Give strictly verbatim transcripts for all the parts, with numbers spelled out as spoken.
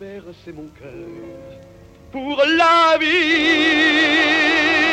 bercer mon cœur pour la vie.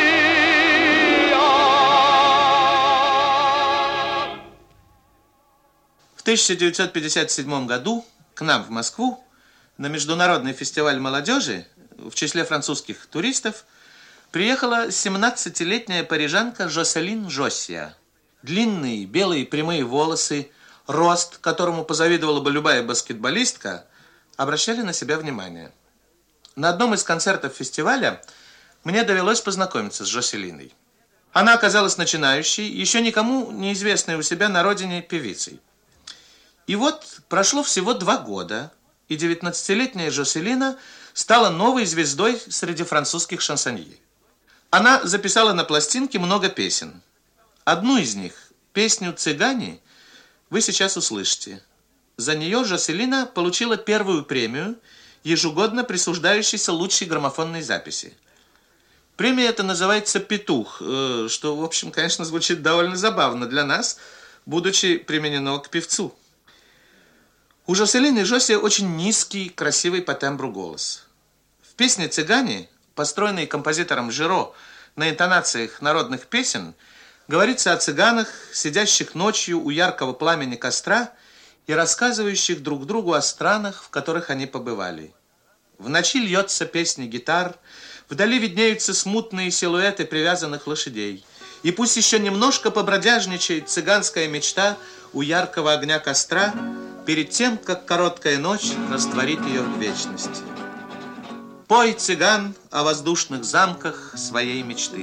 В тысяча девятьсот пятьдесят седьмом году к нам в Москву на международный фестиваль молодежи в числе французских туристов приехала семнадцатилетняя парижанка Жоселин Жоссия. Длинные белые прямые волосы, рост, которому позавидовала бы любая баскетболистка, обращали на себя внимание. На одном из концертов фестиваля мне довелось познакомиться с Жоселиной. Она оказалась начинающей, еще никому неизвестной у себя на родине певицей. И вот прошло всего два года, и девятнадцатилетняя Жоселина стала новой звездой среди французских шансонье. Она записала на пластинке много песен. Одну из них, песню «Цыгане», вы сейчас услышите. За нее Жоселина получила первую премию, ежегодно присуждающейся лучшей граммофонной записи. Премия эта называется «Петух», что, в общем, конечно, звучит довольно забавно для нас, будучи применено к певцу. У Жоселины Жоссия очень низкий, красивый по тембру голос. В песне «Цыгане», построенной композитором Жиро на интонациях народных песен, говорится о цыганах, сидящих ночью у яркого пламени костра и рассказывающих друг другу о странах, в которых они побывали. В ночи льется песня гитар, вдали виднеются смутные силуэты привязанных лошадей. И пусть еще немножко побродяжничает цыганская мечта у яркого огня костра, перед тем, как короткая ночь растворит ее в вечности. Пой, цыган, о воздушных замках своей мечты.